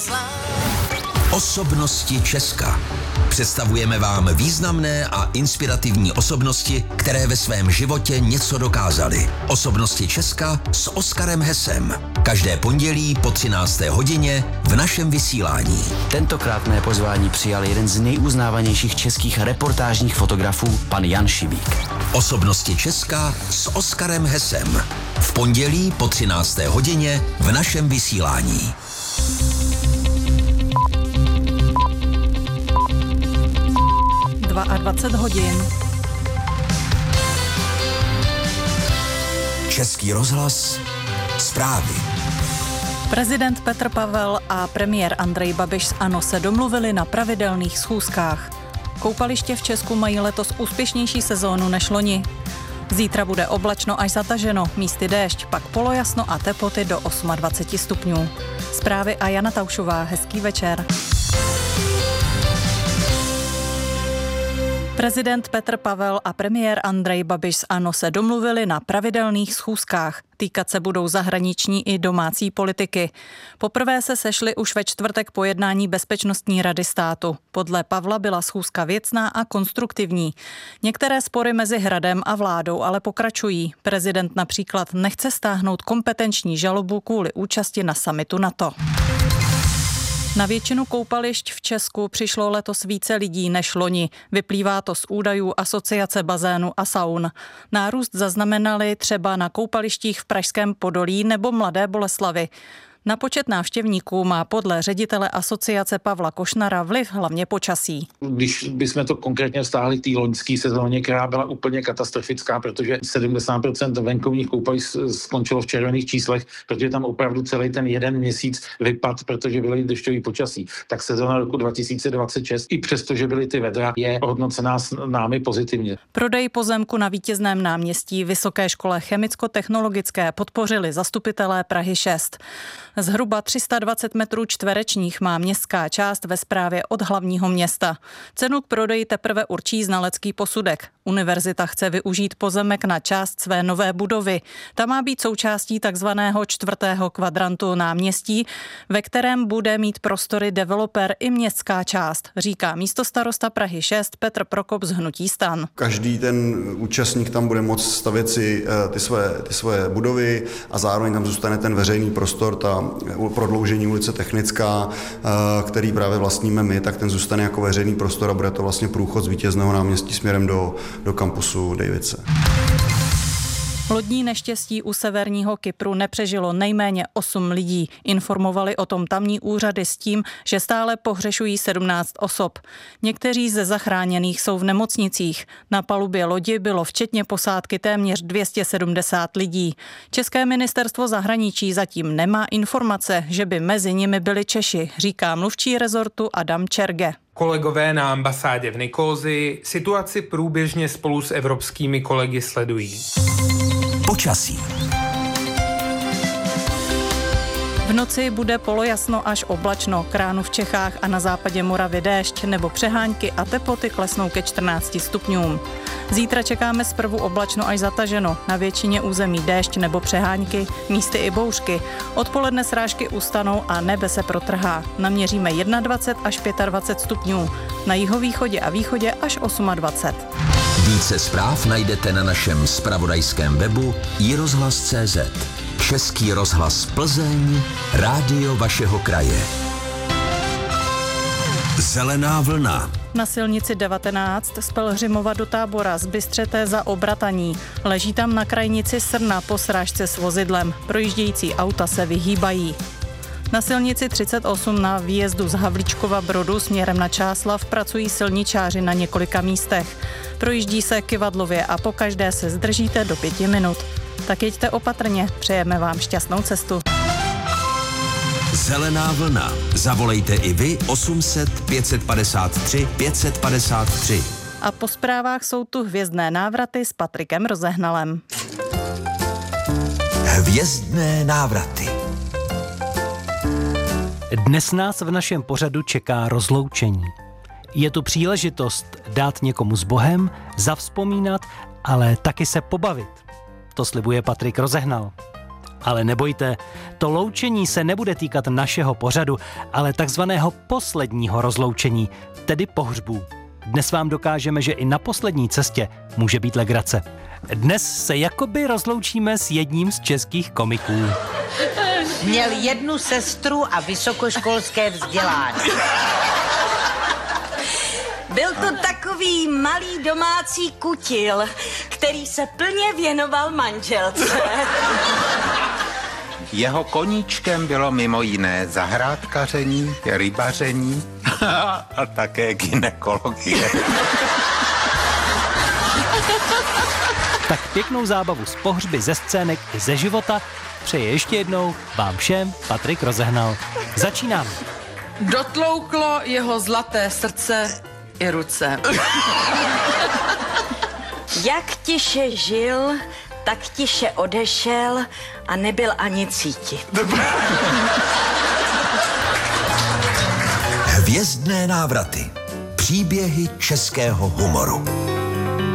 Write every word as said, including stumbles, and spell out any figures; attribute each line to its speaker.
Speaker 1: Osobnosti Česka. Představujeme vám významné a inspirativní osobnosti, které ve svém životě něco dokázaly. Osobnosti Česka s Oskarem Hesem. Každé pondělí po třinácté hodině v našem vysílání.
Speaker 2: Tentokrát mé pozvání přijal jeden z nejuznávanějších českých reportážních fotografů, pan Jan Šibík.
Speaker 1: Osobnosti Česka s Oskarem Hesem. V pondělí po třinácté hodině v našem vysílání.
Speaker 3: dvacet dva hodin.
Speaker 1: Český rozhlas. Zprávy.
Speaker 3: Prezident Petr Pavel a premiér Andrej Babiš z ANO se domluvili na pravidelných schůzkách. Koupaliště v Česku mají letos úspěšnější sezónu než loni. Zítra bude oblačno až zataženo, místy déšť, pak polojasno a teploty do dvacet osm stupňů. Zprávy a Jana Taušová, hezký večer. Prezident Petr Pavel a premiér Andrej Babiš z ANO se domluvili na pravidelných schůzkách. Týkat se budou zahraniční i domácí politiky. Poprvé se sešli už ve čtvrtek po jednání Bezpečnostní rady státu. Podle Pavla byla schůzka věcná a konstruktivní. Některé spory mezi Hradem a vládou ale pokračují. Prezident například nechce stáhnout kompetenční žalobu kvůli účasti na summitu NATO. Na většinu koupališť v Česku přišlo letos více lidí než loni. Vyplývá to z údajů Asociace bazénu a saun. Nárůst zaznamenali třeba na koupalištích v Pražském Podolí nebo Mladé Boleslavi. Na počet návštěvníků má podle ředitele asociace Pavla Košnara vliv hlavně počasí.
Speaker 4: Když bychom to konkrétně vztáhli k té loňské sezóně, která byla úplně katastrofická, protože sedmdesát procent venkovních koupališť skončilo v červených číslech, protože tam opravdu celý ten jeden měsíc vypad, protože byly dešťový počasí. Tak sezóna roku dva tisíce dvacet šest, i přesto, že byly ty vedra, je hodnocená s námi pozitivně.
Speaker 3: Prodej pozemku na Vítězném náměstí Vysoké škole chemicko-technologické podpořili zastupitelé Prahy šest. Zhruba tři sta dvacet metrů čtverečních má městská část ve správě od hlavního města. Cenu k prodeji teprve určí znalecký posudek. Univerzita chce využít pozemek na část své nové budovy. Ta má být součástí takzvaného čtvrtého kvadrantu náměstí, ve kterém bude mít prostory developer i městská část, říká místostarosta Prahy šest Petr Prokop z hnutí STAN.
Speaker 5: Každý ten účastník tam bude moct stavět si ty své, ty své budovy a zároveň tam zůstane ten veřejný prostor, ta prodloužení ulice Technická, který právě vlastníme my, tak ten zůstane jako veřejný prostor a bude to vlastně průchod z Vítězného náměstí směrem do, do kampusu Davidse.
Speaker 3: Lodní neštěstí u severního Kypru nepřežilo nejméně osm lidí. Informovali o tom tamní úřady s tím, že stále pohřešují sedmnáct osob. Někteří ze zachráněných jsou v nemocnicích. Na palubě lodi bylo včetně posádky téměř dvě stě sedmdesát lidí. České ministerstvo zahraničí zatím nemá informace, že by mezi nimi byli Češi, říká mluvčí rezortu Adam Čerge.
Speaker 6: Kolegové na ambasádě v Nikózi situaci průběžně spolu s evropskými kolegy sledují.
Speaker 1: Počasí.
Speaker 3: V noci bude polojasno až oblačno, k ránu v Čechách a na západě Moravy déšť nebo přehánky a teploty klesnou ke čtrnácti stupňům. Zítra čekáme zprvu oblačno až zataženo, na většině území déšť nebo přehánky, místy i bouřky. Odpoledne srážky ustanou a nebe se protrhá. Naměříme dvacet jedna až dvacet pět stupňů, na jihovýchodě a východě až dvacet osm.
Speaker 1: Více zpráv najdete na našem zpravodajském webu i rozhlas tečka cé zet. Český rozhlas Plzeň, rádio vašeho kraje. Zelená vlna.
Speaker 3: Na silnici devatenáct z Pelhřimova do Tábora z Bystřete za Obrataní. Leží tam na krajnici Srna po srážce s vozidlem. Projíždějící auta se vyhýbají. Na silnici třicet osm na výjezdu z Havlíčkova Brodu směrem na Čáslav pracují silničáři na několika místech. Projíždí se kyvadlově a pokaždé se zdržíte do pěti minut. Tak jeďte opatrně, přejeme vám šťastnou cestu.
Speaker 1: Zelená vlna. Zavolejte i vy osm set pět set padesát tři pět set padesát tři.
Speaker 3: A po zprávách jsou tu hvězdné návraty s Patrikem Rozehnalem.
Speaker 1: Hvězdné návraty.
Speaker 7: Dnes nás v našem pořadu čeká rozloučení. Je tu příležitost dát někomu s Bohem, zavzpomínat, ale taky se pobavit. To slibuje Patrik Rozehnal. Ale nebojte, to loučení se nebude týkat našeho pořadu, ale takzvaného posledního rozloučení, tedy pohřbů. Dnes vám dokážeme, že i na poslední cestě může být legrace. Dnes se jakoby rozloučíme s jedním z českých komiků.
Speaker 8: Měl jednu sestru a vysokoškolské vzdělání.
Speaker 9: Byl to takový malý domácí kutil, který se plně věnoval manželce.
Speaker 10: Jeho koníčkem bylo mimo jiné zahrádkaření, rybaření a také gynekologie.
Speaker 7: Tak pěknou zábavu z pohřby, ze scének i ze života přeje ještě jednou vám všem Patrik Rozehnal. Začínáme.
Speaker 11: Dotlouklo jeho zlaté srdce i ruce.
Speaker 9: Jak tiše žil, tak tiše odešel a nebyl ani cítit.
Speaker 1: Hvězdné návraty. Příběhy českého humoru.